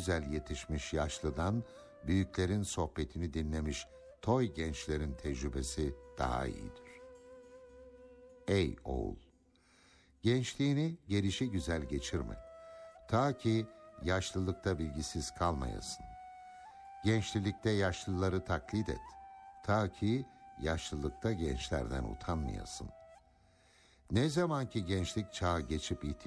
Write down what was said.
güzel yetişmiş yaşlıdan büyüklerin sohbetini dinlemiş toy gençlerin tecrübesi daha iyidir. Ey oğul! Gençliğini gelişigüzel geçirme. Ta ki yaşlılıkta bilgisiz kalmayasın. Gençlilikte yaşlıları taklit et. Ta ki yaşlılıkta gençlerden utanmayasın. Ne zaman ki gençlik çağı geçip